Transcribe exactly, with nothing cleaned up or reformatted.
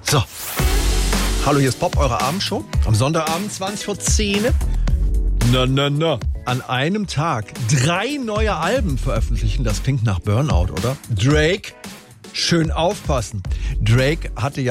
So. Hallo, hier ist Pop, eure Abendshow. Am Sonntagabend zwanzig vor zehn. Na, na, na. An einem Tag drei neue Alben veröffentlichen. Das klingt nach Burnout, oder? Drake, schön aufpassen. Drake hatte ja